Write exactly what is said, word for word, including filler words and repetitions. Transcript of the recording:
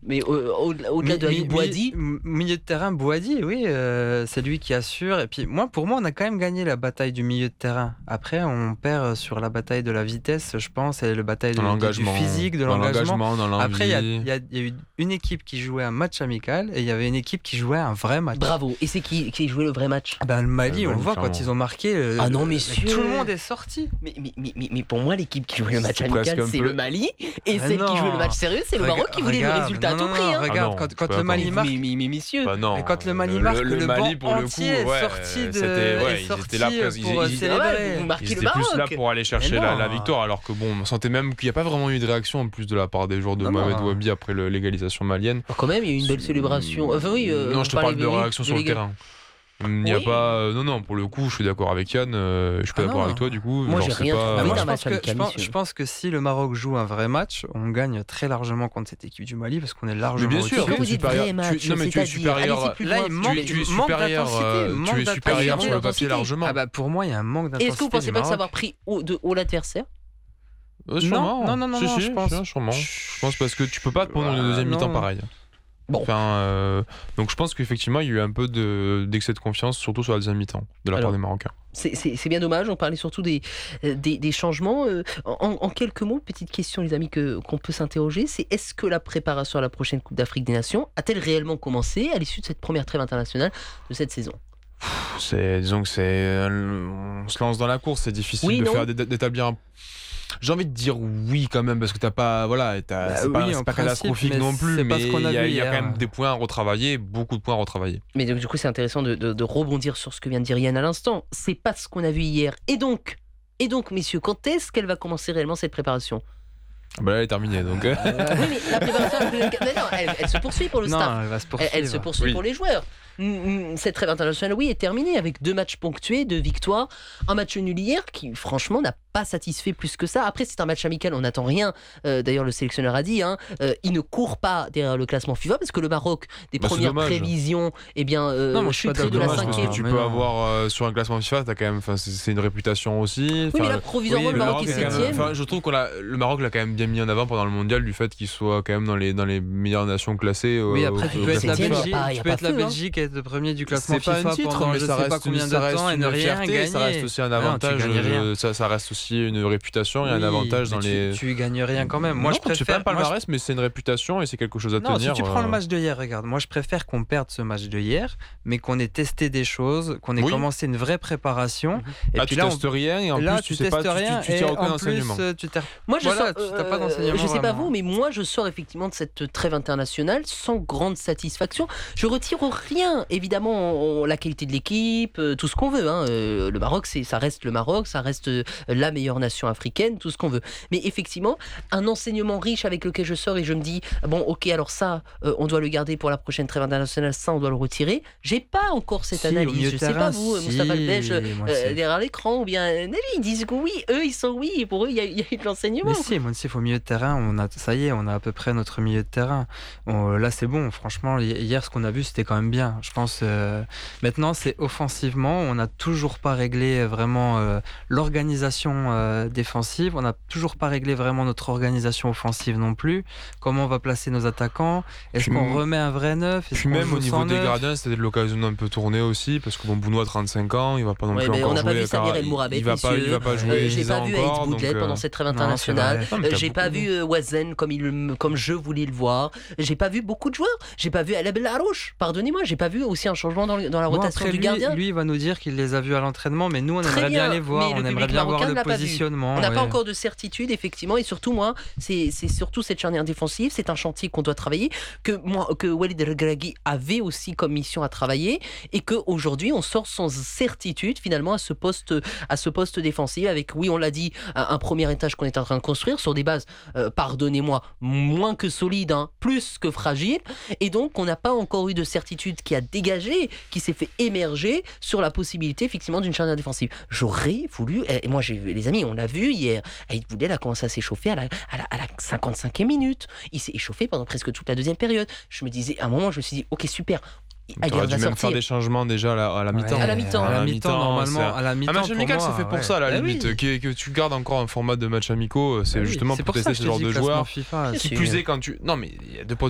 Mais au, au, au-delà de Mi- mi- Boadi, mi- milieu de terrain, Boadi, oui, euh, c'est lui qui assure. Et puis moi, pour moi, on a quand même gagné la bataille du milieu de terrain. Après, on perd sur la bataille de la vitesse, je pense, et la bataille de, Dans du, du l'engagement, physique, de dans l'engagement. l'engagement, dans l'envie. Après, il y a, il y a- il y a eu une équipe qui jouait un match amical et il y avait une équipe qui jouait un vrai match. bravo. Et c'est qui qui jouait le vrai match? Ben, le Mali, Euh, on le Mali, voit clairement. quand ils ont marqué. euh, Ah non, euh, messieurs. Tout le monde est sorti. Mais, mais, mais, mais, mais pour moi, l'équipe qui jouait le match C'est presque amical, un c'est peu- le Mali. Et Ah celle qui non. jouait le match sérieux, c'est le Rega- Maroc qui voulait regarde, le résultat non, à tout non, prix. non, Hein. regarde, Ah non, quand, je suis quand pas le Mali d'accord. marque. Mais, mais, mais messieurs, Bah non. Et quand le Mali Le- marque, le, le Mali, banc pour le entier coup, est ouais, sorti de- c'était, ouais, est ils sorti étaient là presque. pour, Ils, euh, ils- célébrer. ouais, vous marquez ils le étaient plus là Maroc. pour aller chercher Mais la, non. la victoire, alors que bon, on sentait même qu'il n'y a pas vraiment eu de réaction en plus de la part des joueurs de Non, Mohamed non. Wabi après le- l'égalisation malienne. Oh, quand même, il y a eu une belle célébration. Enfin, oui, euh, non, je te on parle parlait de oui, réaction sur le l'égal- terrain. Il n'y a Oui. pas. euh, non, non, pour le coup, je suis d'accord avec Yann. euh, je suis pas Ah d'accord non. avec toi, du coup. Moi, genre, j'ai c'est rien pas, trouvé Ah, moi, d'un je, match pense que, amical, je, pense, messieurs. je pense que si le Maroc joue un vrai match, on gagne très largement contre cette équipe du Mali parce qu'on est largement Mais bien au-dessus. sûr, Quand tu vous es dites supérieur. vrai match, tu- non, mais tu es c'est-à-dire, supérieur. allez-y plus Là, loin. il manque, tu, tu es manque supérieur. d'intensité, euh, manque tu es supérieur sur le papier d'intensité. largement. Ah bah pour moi, il y a un manque d'intensité. Et est-ce que vous pensez du pas que ça Maroc. va pris au, de haut l'adversaire? Euh, sûrement. non, non, non, Si, non, si, je pense. si, sûrement. Je pense parce que tu peux pas te prendre une Ah, deuxième mi-temps non. pareil. Bon. Enfin, euh, donc je pense qu'effectivement, il y a eu un peu de, d'excès de confiance, surtout sur la deuxième mi-temps, de la Alors, part des Marocains. C'est, c'est, c'est bien dommage, on parlait surtout des, euh, des, des changements. Euh, en, en quelques mots, petite question les amis que, qu'on peut s'interroger, c'est est-ce que la préparation à la prochaine Coupe d'Afrique des Nations a-t-elle réellement commencé à l'issue de cette première trêve internationale de cette saison? C'est, disons que c'est, euh, on se lance dans la course, c'est difficile Oui, de non faire d'établir un. J'ai envie de dire oui quand même parce que t'as pas, voilà, t'as, Bah c'est oui, pas, en c'est pas principe, catastrophique mais non plus, c'est pas mais ce qu'on a il y a, vu il y a quand hier. même des points à retravailler, beaucoup de points à retravailler. Mais donc, du coup, c'est intéressant de, de, de rebondir sur ce que vient de dire Yann à l'instant. C'est pas ce qu'on a vu hier. Et donc, et donc, messieurs, quand est-ce qu'elle va commencer réellement cette préparation? Bah là, elle est terminée, donc. euh, Oui, mais la préparation, mais non, elle, elle se poursuit pour le Non, staff. elle va se Elle, poursuivre. elle se poursuit Oui. pour les joueurs. Mm, mm, Cette trêve internationale, oui, est terminée avec deux matchs ponctués, deux victoires, un match nul hier qui, franchement, n'a pas satisfait plus que ça. Après, c'est un match amical, on n'attend rien. Euh, d'ailleurs, le sélectionneur a dit, hein, euh, il ne court pas derrière le classement FIFA parce que le Maroc, des Bah, c'est premières dommage. prévisions, eh bien, euh, Non, moi, je suis pas chuterait de la d'accord. dommage, parce cinquième. que tu Mais peux non. avoir euh, sur un classement FIFA, t'as quand même, enfin, c'est, c'est une réputation aussi. Oui, mais Enfin, là, provisoirement, oui, le le Maroc est est quand même- septième. enfin, je trouve que la- le Maroc l'a quand même bien mis en avant pendant le mondial du fait qu'il soit quand même dans les, dans les meilleures nations classées. euh, Oui, après, au- tu au peux être la septième, classement y a Belgique, pas- y a tu peux pas être la feu, hein. Belgique et être premier du classement C'est pas FIFA un titre, pendant mais je ça sais reste, pas combien ça de reste temps et une ne rien fierté, gagner. ça reste aussi un Ah non, tu avantage. gagnes rien. euh, ça, ça reste aussi une réputation et un Oui, avantage dans mais les. Tu, tu gagnes rien quand même. Moi, Non, je préfère. c'est pas un moi, je- palmarès, mais c'est une réputation et c'est quelque chose à Non, tenir. si tu prends euh, le match de hier, regarde, moi je préfère qu'on perde ce match de hier, mais qu'on ait testé des choses, qu'on ait Oui. commencé une vraie préparation. Et Ah, puis tu là, on- testes rien et en là, plus tu tu sais testes pas, tu- rien tu tu et tires aucun en enseignement. plus, euh, tu t'es- Moi, je Voilà, sors, tu t'as pas euh, d'enseignement, Je sais pas vraiment. vous, mais moi, je sors effectivement de cette trêve internationale sans grande satisfaction. Je retire rien. Évidemment, on- la qualité de l'équipe, euh, tout ce qu'on veut. Hein. Euh, le Maroc, c'est, ça reste le Maroc, ça reste euh, la meilleure nation africaine, tout ce qu'on veut. Mais effectivement, un enseignement riche avec lequel je sors et je me dis, bon, ok, alors ça, euh, on doit le garder pour la prochaine trêve internationale, ça, on doit le retirer. J'ai pas encore cette Si, au analyse. milieu Je de sais terrain, pas vous, si, Moustapha Albège, moi, euh, c'est- derrière l'écran, ou bien Nelly, ils disent que oui, eux, ils sont oui, et pour eux, il y, a- il y a eu de l'enseignement. Mais si, moi, c'est au milieu de terrain, on a, ça y est, on a à peu près notre milieu de terrain. On- là, c'est bon. Franchement, hi- hier, ce qu'on a vu, c'était quand même bien. Je pense. euh, Maintenant, c'est offensivement, on n'a toujours pas réglé vraiment euh, l'organisation euh, défensive. On n'a toujours pas réglé vraiment notre organisation offensive non plus. Comment on va placer nos attaquants? Est-ce Puis qu'on m- remet un vrai neuf? Est-ce Puis qu'on même joue au niveau sans des neuf? gardiens, c'était l'occasion d'un peu tourner aussi, parce que bon, Bounou a trente-cinq ans, il va pas non Ouais, plus mais encore on n'a pas jouer. vu Samir car- El Mourabet, il va pas, il va pas messieurs. jouer Euh, j'ai dix pas ans vu encore, Aït Boudlet donc, euh, pendant cette trêve non, c'est internationale. vrai. Non, mais Euh, t'as j'ai beaucoup pas de- vu euh, Wazen comme, il, me- comme je voulais le voir. J'ai pas vu beaucoup de joueurs. J'ai pas vu Alab El Harouche. Pardonnez-moi, j'ai pas vu aussi un changement dans, le- dans la Bon, rotation après, du lui, gardien. lui, il va nous dire qu'il les a vus à l'entraînement, mais nous, on Très aimerait bien, bien, les voir. mais le On aimerait public bien voir marocain le ne l'a pas vu. positionnement. On n'a ouais. pas encore de certitude, effectivement, et surtout moi, c'est c'est surtout cette charnière défensive, c'est un chantier qu'on doit travailler, que moi, que Walid El-Regragui avait aussi comme mission à travailler, et que aujourd'hui on sort sans certitude finalement à ce poste, à ce poste défensif, avec, oui, on l'a dit, un, un premier étage qu'on est en train de construire sur des bases, euh, pardonnez-moi, moins que solides, hein, plus que fragiles, et donc on n'a pas encore eu de certitude qui a dégagé, qui s'est fait émerger sur la possibilité effectivement d'une charnière défensive. J'aurais voulu, et moi j'ai vu, les amis, on l'a vu hier, Aït Boudel a commencé à s'échauffer à la, à la, à la cinquante-cinquième minute. Il s'est échauffé pendant presque toute la deuxième période. Je me disais, à un moment, je me suis dit, ok, super. T'aurais Aguerd dû va même sortir. faire des changements déjà à la, à la mi-temps. Ouais, À la mi-temps. À la À la mi-temps, mi-temps, normalement. c'est- À la mi-temps, Un match pour amical, moi, c'est fait pour ouais. ça, à la Bah limite. oui. Que, que tu gardes encore un format de match amicaux, c'est Bah oui, justement c'est pour ça tester que ce je te genre dis, de classement joueurs. FIFA, Bien Qui sûr. plus est quand tu. Non, mais il y a deux points